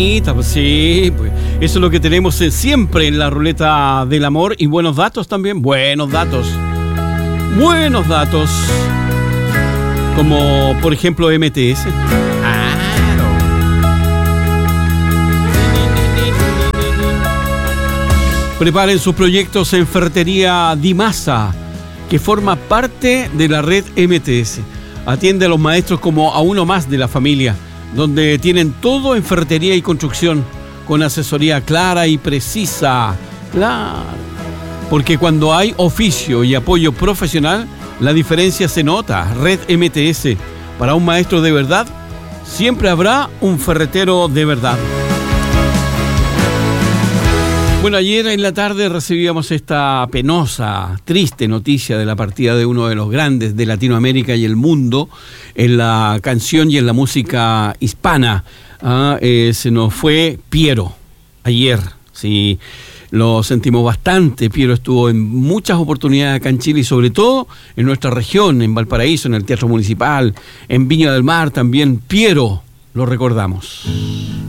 Pues sí, pues eso es lo que tenemos siempre en la ruleta del amor. Y buenos datos también, buenos datos. Como por ejemplo MTS. Claro. Preparen sus proyectos en Ferretería Dimasa, que forma parte de la red MTS. Atiende a los maestros como a uno más de la familia, donde tienen todo en ferretería y construcción, con asesoría clara y precisa. Claro, porque cuando hay oficio y apoyo profesional, la diferencia se nota. Red MTS, para un maestro de verdad, siempre habrá un ferretero de verdad. Bueno, ayer en la tarde recibíamos esta penosa, triste noticia de la partida de uno de los grandes de Latinoamérica y el mundo en la canción y en la música hispana. Se nos fue Piero ayer, sí, lo sentimos bastante. Piero estuvo en muchas oportunidades acá en Chile y sobre todo en nuestra región, en Valparaíso, en el Teatro Municipal, en Viña del Mar también. Piero, lo recordamos.